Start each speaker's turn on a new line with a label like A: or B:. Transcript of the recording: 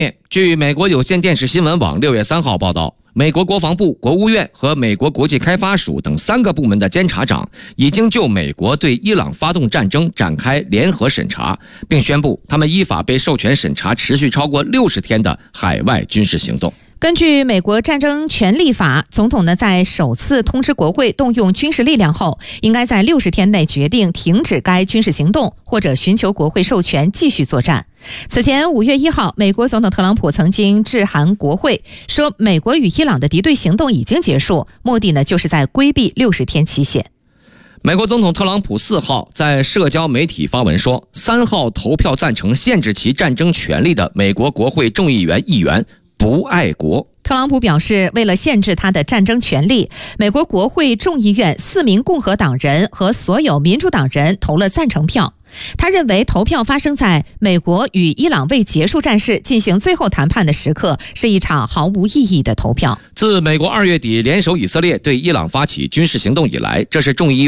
A: 据美国有线电视新闻网6月3号报道，美国国防部、国务院和美国国际开发署等3个部门的监察长已经就美国对伊朗发动战争展开联合审查，并宣布他们依法被授权审查持续超过60天的海外军事行动。
B: 根据美国战争权利法，总统在首次通知国会动用军事力量后，应该在60天内决定停止该军事行动，或者寻求国会授权继续作战。此前5月1号，美国总统特朗普曾经致函国会，说美国与伊朗的敌对行动已经结束，目的就是在规避60天期限。
A: 美国总统特朗普4号在社交媒体发文说，3号投票赞成限制其战争权利的美国国会众议员议员不爱国。
B: 特朗普表示，为了限制他的战争权利，美国国会众议院4名共和党人和所有民主党人投了赞成票。他认为投票发生在美国与伊朗为结束战事进行最后谈判的时刻，是一场毫无意义的投票。
A: 自美国2月底联手以色列对伊朗发起军事行动以来，这是众议院